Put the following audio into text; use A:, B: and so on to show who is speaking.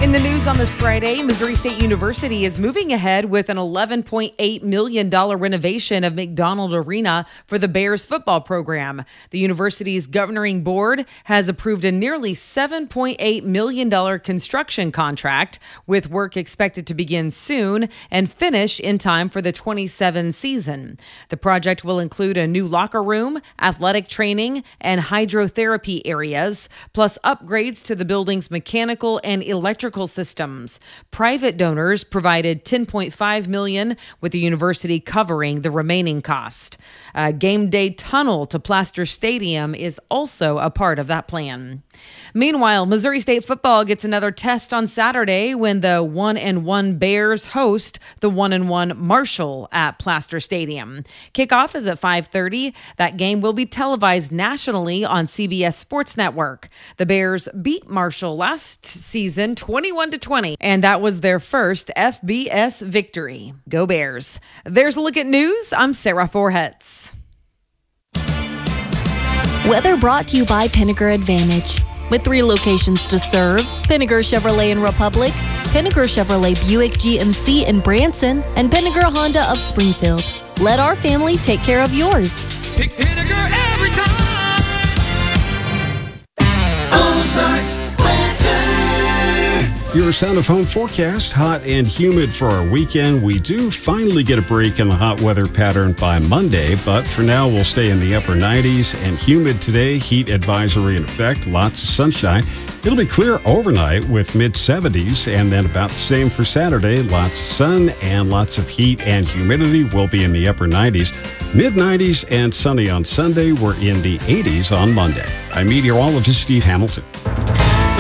A: In the news on this Friday, Missouri State University is moving ahead with an $11.8 million renovation of McDonald Arena for the Bears football program. The university's governing board has approved a nearly $7.8 million construction contract, with work expected to begin soon and finish in time for the 27 season. The project will include a new locker room, athletic training, and hydrotherapy areas, plus upgrades to the building's mechanical and electrical systems. Private donors provided $10.5 million, with the university covering the remaining cost. A game day tunnel to Plaster Stadium is also a part of that plan. Meanwhile, Missouri State football gets another test on Saturday when the 1-1 Bears host the 1-1 Marshall at Plaster Stadium. Kickoff is at 5:30. That game will be televised nationally on CBS Sports Network. The Bears beat Marshall last season 21-20, and that was their first FBS victory. Go Bears. There's a look at news. I'm Sarah Forhetz.
B: Weather brought to you by Pinnaker Advantage. With 3 locations to serve, Pinnaker Chevrolet in Republic, Pinnaker Chevrolet Buick GMC in Branson, and Pinnaker Honda of Springfield. Let our family take care of yours.
C: Pick Pinnaker every time. Ozarks
D: Your Sound of Home forecast, hot and humid for our weekend. We do finally get a break in the hot weather pattern by Monday, but for now we'll stay in the upper 90s and humid today. Heat advisory in effect, lots of sunshine. It'll be clear overnight with mid-70s, and then about the same for Saturday. Lots of sun and lots of heat and humidity. Will be in the upper 90s. Mid-90s and sunny on Sunday. We're in the 80s on Monday. I'm meteorologist Steve Hamilton.